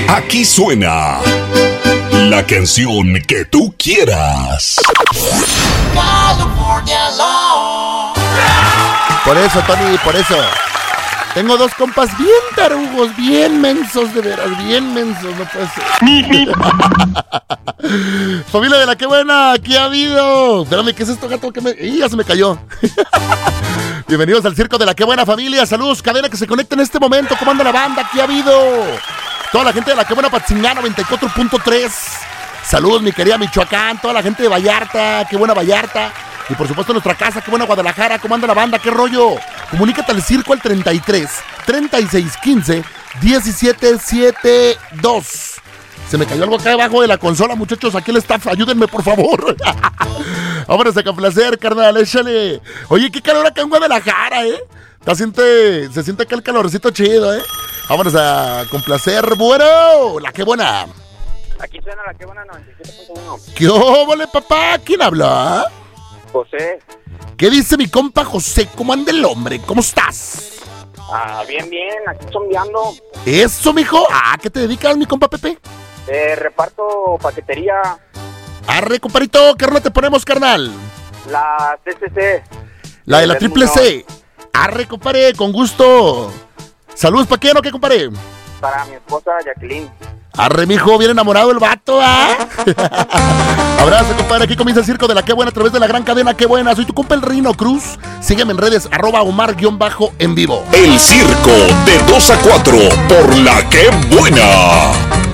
Aquí suena la canción que tú quieras. California Love. Por eso, Tony, por eso. Tengo dos compas bien tarugos, bien mensos, de veras, bien mensos, no puede ser. Familia de la que buena, ¿qué ha habido? Espérame, ¿qué es esto, gato? Ya se me cayó. Bienvenidos al circo de la que buena, familia. Saludos, cadena que se conecta en este momento. ¿Cómo anda la banda? ¿Qué ha habido? Toda la gente de la que buena, Patzingán 94.3. Saludos, mi querida Michoacán. Toda la gente de Vallarta, qué buena Vallarta. Y por supuesto nuestra casa, qué buena Guadalajara. ¿Cómo anda la banda? ¿Qué rollo? Comunícate al circo al 33 36 15 17 72. Se me cayó algo acá debajo de la consola, muchachos. Aquí el staff, ayúdenme, por favor. Vámonos a complacer, carnal, échale. Oye, qué calor acá en Guadalajara, ¿eh? Se siente acá el calorcito chido, ¿eh? Vámonos a complacer, bueno, la que buena. Aquí suena la que buena 97.1. ¿Qué óvole, papá? ¿Quién habla? José. ¿Qué dice mi compa José? ¿Cómo anda el hombre? ¿Cómo estás? Bien, aquí zombiando. ¿Eso, mijo? ¿Qué te dedicas, mi compa Pepe? Reparto paquetería. Arre, comparito, ¿qué rola te ponemos, carnal? La CCC. La de la triple C. Arre, compadre, con gusto. Saludos, ¿pa' quién o qué, compadre? Para mi esposa Jacqueline. Arre, mijo, bien enamorado el vato, ¿ah? Abrazo, compadre, aquí comienza el circo de la que buena a través de la gran cadena que buena. Soy tu compa el Rino Cruz. Sígueme en redes, @Omar_en vivo. El circo de 2 a 4 por la que buena.